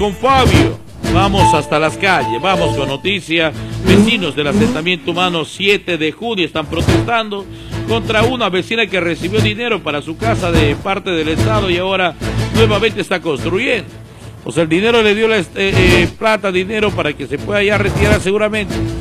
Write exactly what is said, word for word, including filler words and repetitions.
Con Fabio, vamos hasta las calles, vamos con noticia. Vecinos del asentamiento humano siete de junio están protestando contra una vecina que recibió dinero para su casa de parte del Estado y ahora nuevamente está construyendo. O sea, el dinero le dio la eh, eh, plata, dinero para que se pueda ya retirar seguramente.